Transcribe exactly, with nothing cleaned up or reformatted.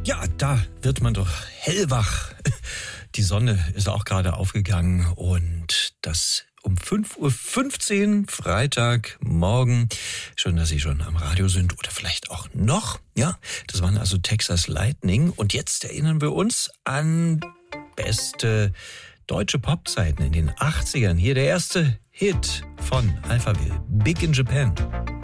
Ja, da wird man doch hellwach. Die Sonne ist auch gerade aufgegangen und das um fünf Uhr fünfzehn Freitagmorgen. Schön, dass Sie schon am Radio sind oder vielleicht auch noch. Ja, das waren also Texas Lightning. Und jetzt erinnern wir uns an beste deutsche Popzeiten in den achtzigern. Hier der erste Hit von Alphaville, Big in Japan.